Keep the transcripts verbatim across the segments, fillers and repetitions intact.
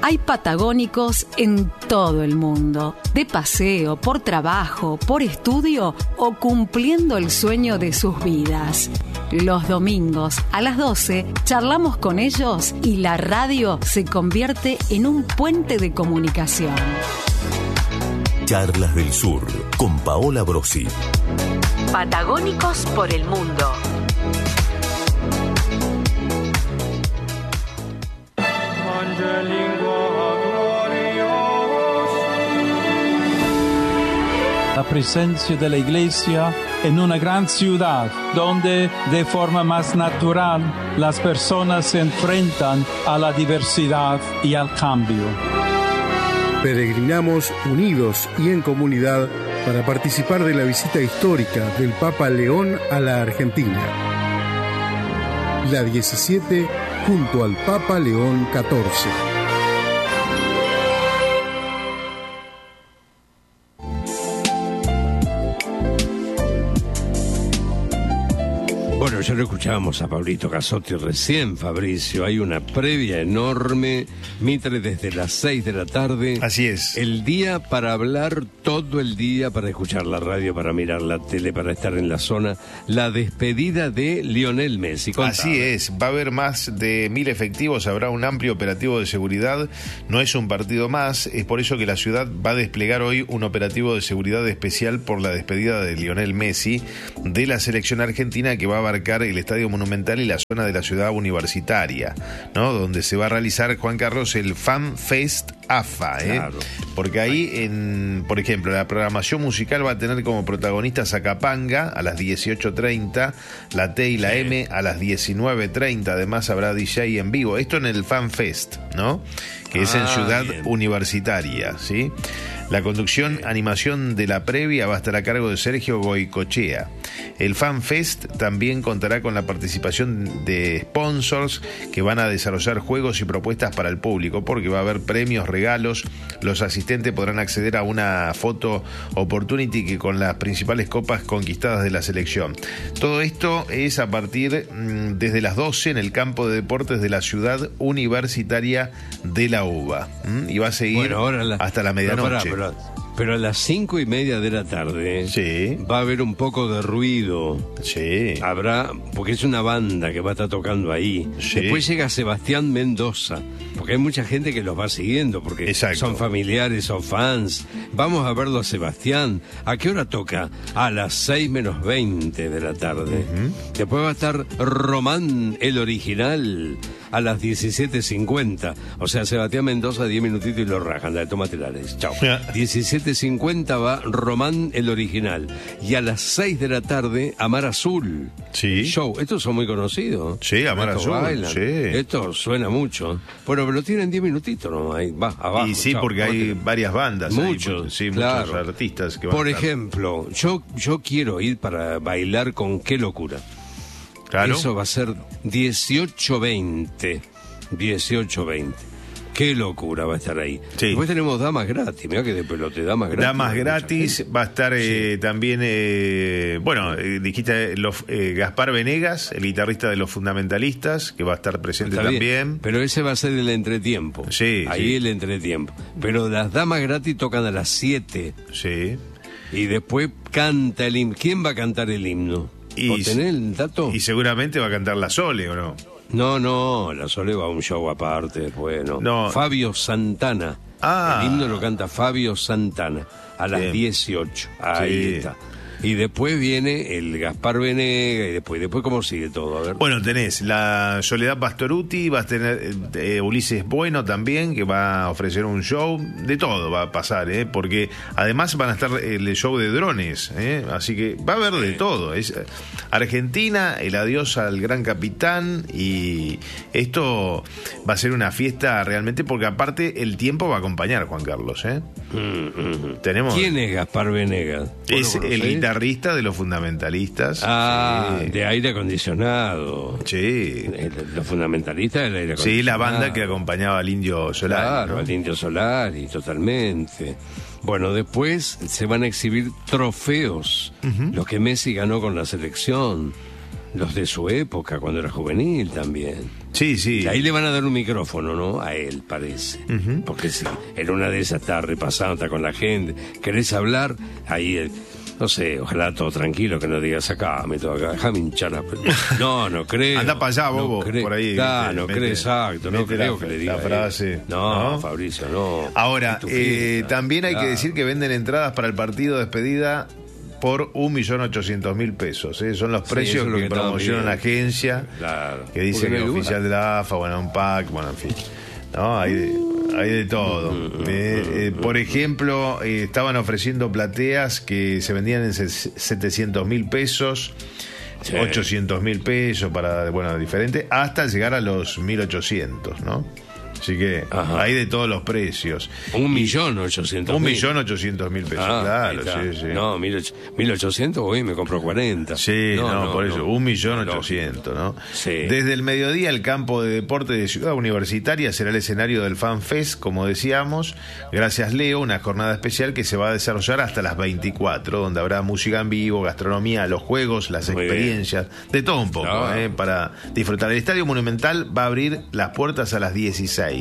Hay patagónicos en todo el mundo, de paseo, por trabajo, por estudio o cumpliendo el sueño de sus vidas. Los domingos a las doce charlamos con ellos y la radio se convierte en un puente de comunicación. Charlas del Sur con Paola Brosi. Patagónicos por el mundo. La presencia de la Iglesia en una gran ciudad donde de forma más natural las personas se enfrentan a la diversidad y al cambio. Peregrinamos unidos y en comunidad para participar de la visita histórica del Papa León a la Argentina. La diecisiete junto al Papa León catorce. Bueno, ya lo escuchábamos a Pablito Gazzotti recién, Fabricio. Hay una previa enorme, Mitre, desde las seis de la tarde. Así es. El día para hablar, todo el día, para escuchar la radio, para mirar la tele, para estar en la zona. La despedida de Lionel Messi. Contame. Así es, va a haber más de mil efectivos, habrá un amplio operativo de seguridad. No es un partido más, es por eso que la ciudad va a desplegar hoy un operativo de seguridad especial por la despedida de Lionel Messi de la selección argentina, que va a abarcar el Estadio Monumental y la zona de la ciudad universitaria, ¿no? Donde se va a realizar, Juan Carlos, el Fan Fest A F A, ¿eh? Claro. Porque ahí, en, por ejemplo, la programación musical va a tener como protagonistas a Capanga a las dieciocho treinta, la T y la sí. M a las diecinueve treinta, además habrá D J en vivo. Esto en el Fan Fest, ¿no? Que ah, es en Ciudad bien. Universitaria, ¿sí? La conducción, animación de la previa va a estar a cargo de Sergio Goicochea. El Fan Fest también contará con la participación de sponsors que van a desarrollar juegos y propuestas para el público, porque va a haber premios, regalos. Los asistentes podrán acceder a una foto opportunity que con las principales copas conquistadas de la selección. Todo esto es a partir mmm, desde las doce en el campo de deportes de la ciudad universitaria de la UBA. ¿Mm? Y va a seguir bueno, ahora la, hasta la medianoche. Pero, pará, pero, pero a las cinco y media de la tarde sí. va a haber un poco de ruido. Sí. Habrá, porque es una banda que va a estar tocando ahí. Sí. Después llega Sebastián Mendoza, porque hay mucha gente que los va siguiendo, porque Exacto. son familiares, son fans. Vamos a verlo a Sebastián. ¿A qué hora toca? A las seis menos veinte de la tarde. Uh-huh. Después va a estar Román, el original, a las diecisiete cincuenta. O sea, Sebastián Mendoza, diez minutitos y lo rajan. Dale, tómate la leche. Chao. diecisiete cincuenta va Román, el original. Y a las seis de la tarde, Amar Azul. Sí. Show. Estos son muy conocidos. Sí, Amar Estos Azul. Bailan. Sí. Esto suena mucho. Bueno, pero tienen diez minutitos, ¿no? Ahí va, abajo. Y sí, chao, porque hay te... varias bandas. Muchos. Ahí, sí, claro. muchos artistas que van Por a estar. ejemplo, yo, yo quiero ir para bailar con Qué Locura. Claro. Eso va a ser dieciocho veinte. dieciocho veinte. Qué locura va a estar ahí. Sí. Después tenemos Damas Gratis. Mirá que de pelote, Damas Gratis. Damas Gratis va a estar eh, sí. también, eh, bueno, eh, dijiste los, eh, Gaspar Venegas, el guitarrista de Los Fundamentalistas, que va a estar presente Está también. Bien, pero ese va a ser el entretiempo. Sí. Ahí sí. el entretiempo. Pero las Damas Gratis tocan a las siete. Sí. Y después canta el himno. ¿Quién va a cantar el himno? Y, ¿Tenés el dato? Y seguramente va a cantar la Sole, ¿o no? No, no, la Sole va a un show aparte después, ¿no? no. Fabio Santana. Ah. El himno lo canta Fabio Santana a las Bien. dieciocho. Ahí sí. está. Y después viene el Gaspar Venega y después, después ¿cómo sigue todo? A ver. Bueno, tenés la Soledad Pastoruti, vas a tener eh, Ulises Bueno también, que va a ofrecer un show, de todo va a pasar, ¿eh? Porque además van a estar el show de drones, ¿eh? Así que va a haber sí. de todo. Es Argentina, el adiós al gran capitán, y esto va a ser una fiesta realmente, porque aparte el tiempo va a acompañar, Juan Carlos, ¿eh? Mm-hmm. Tenemos... ¿Quién es Gaspar Venegas? Es el guitarrista de Los Fundamentalistas. Ah, sí. de aire acondicionado. Sí. Los Fundamentalistas del aire acondicionado. Sí, la banda que acompañaba al Indio Solari. Claro, ¿no? al Indio Solari, totalmente. Bueno, después se van a exhibir trofeos, uh-huh. los que Messi ganó con la selección, los de su época, cuando era juvenil también. Sí, sí. Y ahí le van a dar un micrófono, ¿no? A él, parece. Uh-huh. Porque si en una de esas está repasando, está con la gente. ¿Querés hablar? Ahí, él, no sé, ojalá todo tranquilo, que no digas acá, me toca acá, déjame hinchar la... No, no creo. Anda para allá, bobo, no creo, por ahí. Está, mete, no mete, creo, exacto, no creo la, que le diga la frase. No, no, Fabricio, no. Ahora, eh, también hay claro. que decir que venden entradas para el partido de despedida por un millón ochocientos mil pesos. ¿eh? Son los precios sí, que, que promociona la agencia, claro. que dice que el oficial de la A F A, bueno, un pack, bueno, en fin. No, hay de, hay de todo. Mm, eh, eh, por ejemplo, eh, estaban ofreciendo plateas que se vendían en setecientos mil pesos, sí. ochocientos mil pesos para, bueno, diferente, hasta llegar a los mil ochocientos, ¿no? Así que Ajá. hay de todos los precios. Un millón ochocientos mil. Un millón ochocientos mil pesos, ah, claro, sí, sí. No, mil ochocientos, hoy me compro cuarenta. Sí, no, no, no por eso, no. un millón ochocientos, ¿no? Sí. Desde el mediodía, el campo de deporte de Ciudad Universitaria será el escenario del Fan Fest, como decíamos. Gracias, Leo, una jornada especial que se va a desarrollar hasta las veinticuatro, donde habrá música en vivo, gastronomía, los juegos, las Muy experiencias, bien. de todo un poco, no. eh, para disfrutar. El Estadio Monumental va a abrir las puertas a las dieciséis.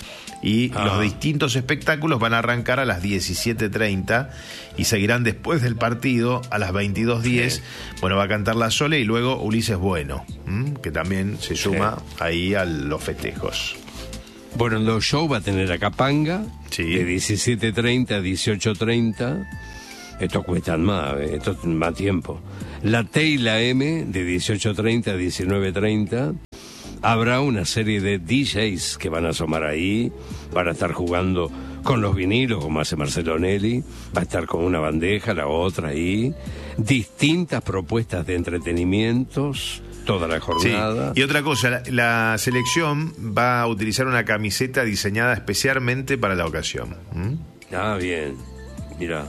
Y ah. los distintos espectáculos van a arrancar a las diecisiete treinta y seguirán después del partido a las veintidós diez. Sí. Bueno, va a cantar La Sole y luego Ulises Bueno, ¿m? que también se suma sí. ahí a los festejos. Bueno, en los shows va a tener a Capanga sí. de diecisiete treinta a dieciocho treinta. Esto cuesta más, ¿eh? Esto es más tiempo. La T y la M de dieciocho treinta a diecinueve treinta. Habrá una serie de D Js que van a asomar ahí, van a estar jugando con los vinilos, como hace Marcelo Nelly, va a estar con una bandeja, la otra ahí, distintas propuestas de entretenimientos, toda la jornada. Sí. Y otra cosa, la, la selección va a utilizar una camiseta diseñada especialmente para la ocasión. ¿Mm? Ah, bien, mira.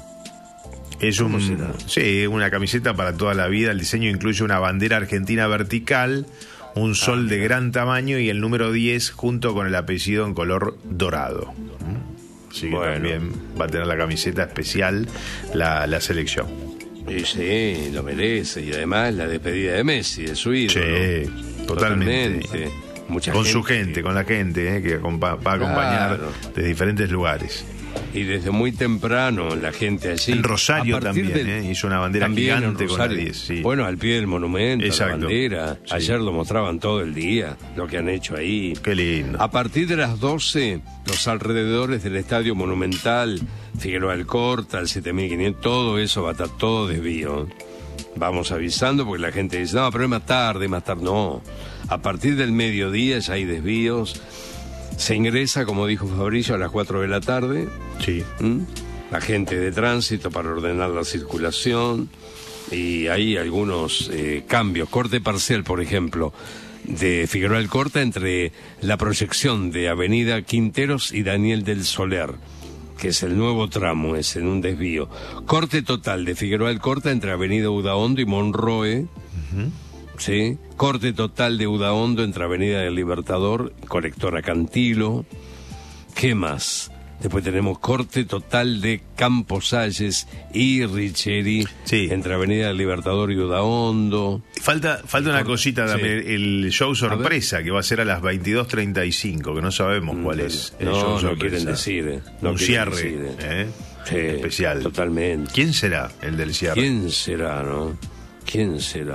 Es un, sí, una camiseta para toda la vida, el diseño incluye una bandera argentina vertical, un sol ah, de gran tamaño y el número diez junto con el apellido en color dorado. Así que bueno. también va a tener la camiseta especial la, la selección. Y sí, lo merece. Y además la despedida de Messi, de su ídolo. Sí, totalmente. totalmente. Mucha con gente. su gente, con la gente eh, que va a acompañar claro. de diferentes lugares. Y desde muy temprano la gente allí. En Rosario también, del, eh, hizo una bandera gigante con la diez. Sí. Bueno, al pie del monumento, Exacto. la bandera. Sí. Ayer lo mostraban todo el día, lo que han hecho ahí. Qué lindo. A partir de las doce, los alrededores del Estadio Monumental, Figueroa Alcorta, el siete mil quinientos, todo eso va a estar todo desvío. Vamos avisando porque la gente dice, no, pero es más tarde, más tarde. No, a partir del mediodía ya hay desvíos. Se ingresa, como dijo Fabricio, a las cuatro de la tarde. Sí. ¿Mm? Agente de tránsito para ordenar la circulación. Y hay algunos eh, cambios. Corte parcial, por ejemplo, de Figueroa Alcorta entre la proyección de Avenida Quinteros y Daniel del Soler, que es el nuevo tramo, es en un desvío. Corte total de Figueroa Alcorta entre Avenida Udaondo y Monroe. Uh-huh. ¿Sí? Corte total de Udaondo entre Avenida del Libertador, Colectora Cantilo. ¿Qué más? Después tenemos corte total de Camposalles y Richeri sí. entre Avenida del Libertador y Udaondo. Falta, falta una cosita también, sí. el show sorpresa que va a ser a las veintidós treinta y cinco, que no sabemos cuál es el no, show sorpresa. No quieren decir. Eh. No Un quieren cierre decir, eh. Sí, especial. Totalmente. ¿Quién será el del cierre? ¿Quién será, no? ¿Quién será?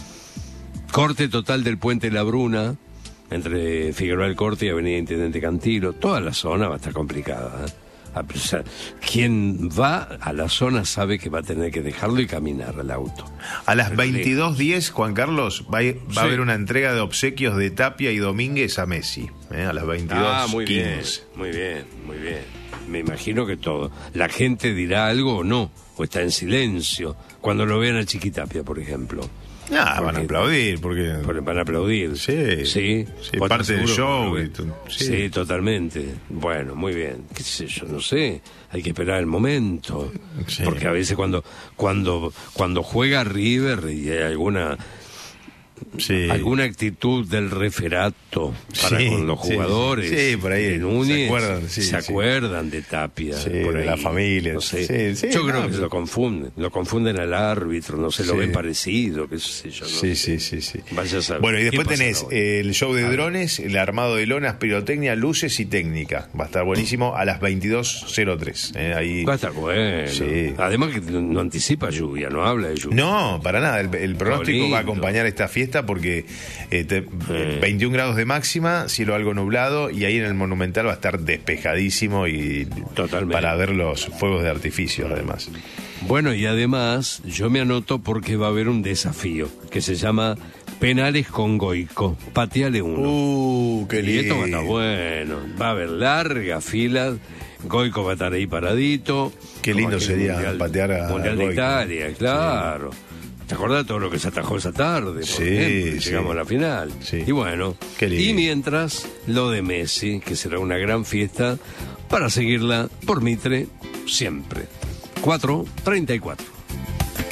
Corte total del Puente La Bruna, entre Figueroa Alcorta y Avenida Intendente Cantilo. Toda la zona va a estar complicada. ¿eh? A pesar, quien va a la zona sabe que va a tener que dejarlo y caminar al auto. A las veintidós diez, Juan Carlos, va, a, va sí. a haber una entrega de obsequios de Tapia y Domínguez a Messi. ¿eh? A las veintidós Ah, muy quince. bien, muy bien, muy bien. Me imagino que todo. La gente dirá algo o no, o está en silencio, cuando lo vean a Chiquitapia, por ejemplo. Ah, van a aplaudir, porque... porque van a aplaudir. Sí, sí, sí parte del show. Y tu... sí. sí, totalmente. Bueno, muy bien. ¿Qué sé yo? No sé. Hay que esperar el momento. Sí. Porque a veces cuando, cuando, cuando juega River y hay alguna sí. alguna actitud del referato para sí, con los jugadores. Sí, sí por ahí de Núñez, se acuerdan, sí, se sí. acuerdan de Tapia. Sí, por ahí, de la familia. No sé. sí, sí, yo no, creo que pero... lo confunden, lo confunden al árbitro, no se lo sí. ven parecido, qué sé yo. No sí, sé. sí, sí, sí. Vaya a saber. Bueno, y después tenés el show de drones, el armado de lonas, pirotecnia, luces y técnica. Va a estar buenísimo a las veintidós cero tres. Eh, ahí... Va a estar bueno. Sí. Además que no anticipa lluvia, no habla de lluvia. No, para nada. El, el pronóstico va a acompañar esta fiesta porque eh, te, eh. veintiún grados de máxima, cielo algo nublado, y ahí en el Monumental va a estar despejadísimo y totalmente para ver los fuegos de artificio, además. Bueno, y además yo me anoto porque va a haber un desafío que se llama Penales con Goico. Pateale uno. Uh, qué lindo. Y esto va a estar bueno. Va a haber larga fila. Goico va a estar ahí paradito. Qué lindo sería mundial, patear a Mundial Goico. de Italia, claro. Sí. ¿Te acordás de todo lo que se atajó esa tarde? Por sí, ejemplo? sí. Llegamos a la final. Sí. Y bueno, qué lindo. Y mientras, lo de Messi, que será una gran fiesta para seguirla por Mitre siempre. cuatro treinta y cuatro.